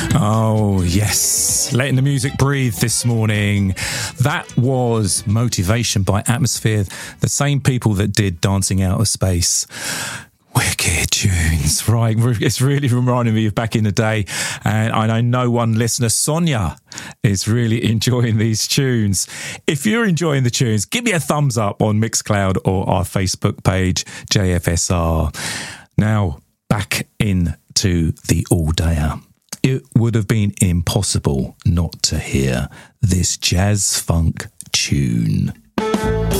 Oh, yes. Letting the music breathe this morning. That was Motivation by Atmosphere, the same people that did Dancing Out of Space. Wicked tunes, right? It's really reminding me of back in the day. And I know one listener, Sonia, is really enjoying these tunes. If you're enjoying the tunes, give me a thumbs up on Mixcloud or our Facebook page, JFSR. Now, back into the all-dayer. It would have been impossible not to hear this jazz funk tune.